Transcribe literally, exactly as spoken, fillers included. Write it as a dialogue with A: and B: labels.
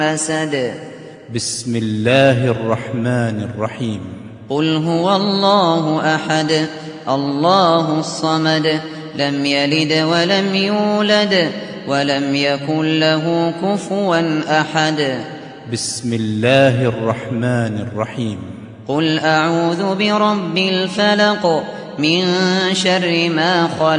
A: أسد.
B: بسم الله الرحمن الرحيم.
A: قل هو الله أحد الله الصمد لم يلد ولم يولد ولم يكن له كفوا أحد.
B: بسم الله الرحمن الرحيم.
A: قل أعوذ برب الفلق من شر ما خلق